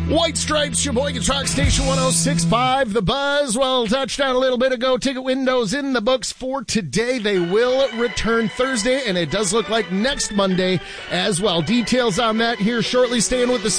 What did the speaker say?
White Stripes, Sheboygan Truck Station 106.5. The Buzz, well, touchdown a little bit ago. Ticket windows in the books for today. They will return Thursday, and it does look like next Monday as well. Details on that here shortly. Staying with the